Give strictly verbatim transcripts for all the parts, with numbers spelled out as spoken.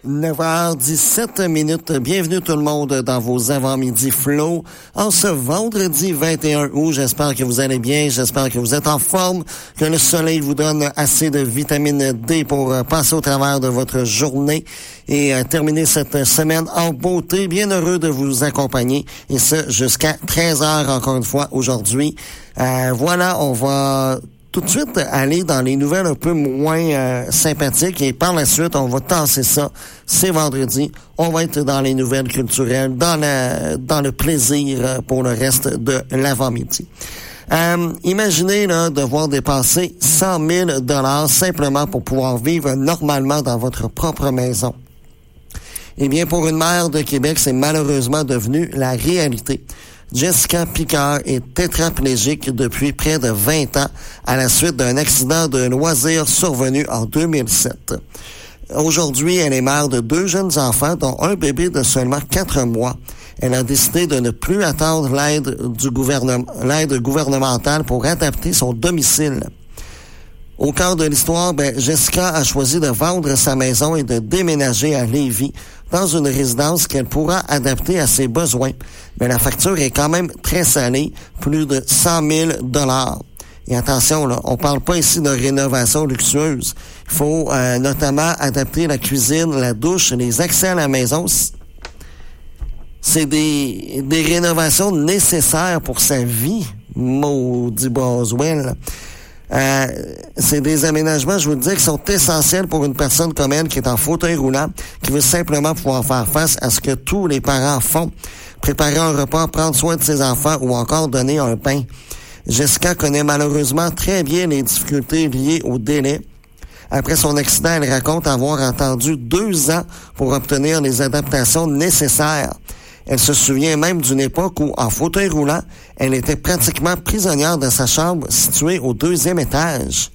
neuf heures dix-sept minutes. Bienvenue tout le monde dans vos avant-midi flow. En ce vendredi vingt et un août, j'espère que vous allez bien, j'espère que vous êtes en forme, que le soleil vous donne assez de vitamine D pour passer au travers de votre journée et euh, terminer cette semaine en beauté. Bien heureux de vous accompagner et ce jusqu'à treize heures encore une fois aujourd'hui. Euh, voilà, on va tout de suite aller dans les nouvelles un peu moins euh, sympathiques et par la suite, on va tasser ça. C'est vendredi. On va être dans les nouvelles culturelles, dans la, dans le plaisir pour le reste de l'avant-midi. Euh, imaginez là devoir dépenser cent mille dollars simplement pour pouvoir vivre normalement dans votre propre maison. Eh bien, pour une mère de Québec, c'est malheureusement devenu la réalité. Jessica Picard est tétraplégique depuis près de vingt ans à la suite d'un accident de loisir survenu en deux mille sept. Aujourd'hui, elle est mère de deux jeunes enfants, dont un bébé de seulement quatre mois. Elle a décidé de ne plus attendre l'aide du gouvernement, l'aide gouvernementale pour adapter son domicile. Au cœur de l'histoire, ben, Jessica a choisi de vendre sa maison et de déménager à Lévis, dans une résidence qu'elle pourra adapter à ses besoins. Mais la facture est quand même très salée, plus de cent mille dollars. Et attention, là, on parle pas ici de rénovation luxueuse. Il faut euh, notamment adapter la cuisine, la douche, les accès à la maison. C'est des, des rénovations nécessaires pour sa vie, maudit Boswell. Euh, c'est des aménagements, je vous le dis, qui sont essentiels pour une personne comme elle qui est en fauteuil roulant, qui veut simplement pouvoir faire face à ce que tous les parents font. Préparer un repas, prendre soin de ses enfants ou encore donner un pain. Jessica connaît malheureusement très bien les difficultés liées au délai. Après son accident, elle raconte avoir attendu deux ans pour obtenir les adaptations nécessaires. Elle se souvient même d'une époque où, en fauteuil roulant, elle était pratiquement prisonnière de sa chambre située au deuxième étage.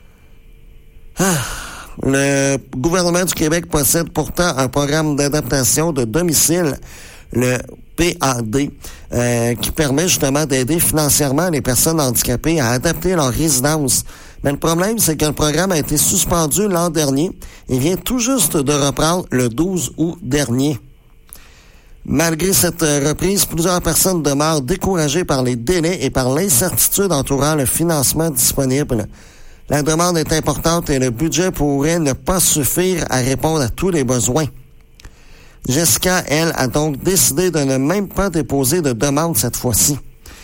Ah, le gouvernement du Québec possède pourtant un programme d'adaptation de domicile, le P A D, euh, qui permet justement d'aider financièrement les personnes handicapées à adapter leur résidence. Mais le problème, c'est que le programme a été suspendu l'an dernier et vient tout juste de reprendre le douze août dernier. Malgré cette reprise, plusieurs personnes demeurent découragées par les délais et par l'incertitude entourant le financement disponible. La demande est importante et le budget pourrait ne pas suffire à répondre à tous les besoins. Jessica, elle, a donc décidé de ne même pas déposer de demande cette fois-ci.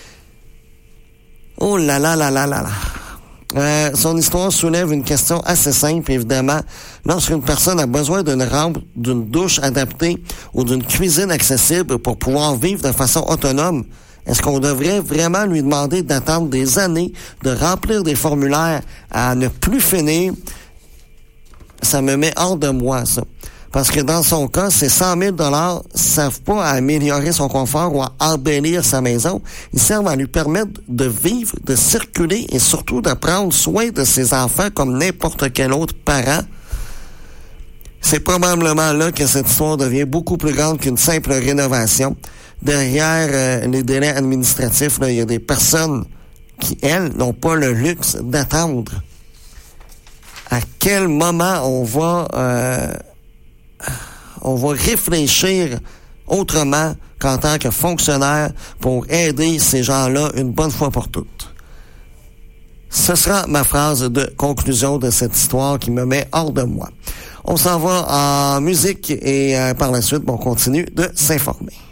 Oh là là là là là là. Euh, son histoire soulève une question assez simple, évidemment. Lorsqu'une personne a besoin d'une rampe, d'une douche adaptée ou d'une cuisine accessible pour pouvoir vivre de façon autonome, est-ce qu'on devrait vraiment lui demander d'attendre des années, de remplir des formulaires à ne plus finir? Ça me met hors de moi, ça. Parce que dans son cas, ces cent mille dollars ne servent pas à améliorer son confort ou à embellir sa maison. Ils servent à lui permettre de vivre, de circuler et surtout de prendre soin de ses enfants comme n'importe quel autre parent. C'est probablement là que cette histoire devient beaucoup plus grande qu'une simple rénovation. Derrière euh, les délais administratifs, là, il y a des personnes qui, elles, n'ont pas le luxe d'attendre. À quel moment on va... Euh, on va réfléchir autrement qu'en tant que fonctionnaire pour aider ces gens-là une bonne fois pour toutes. Ce sera ma phrase de conclusion de cette histoire qui me met hors de moi. On s'en va en musique et euh, par la suite, on continue de s'informer.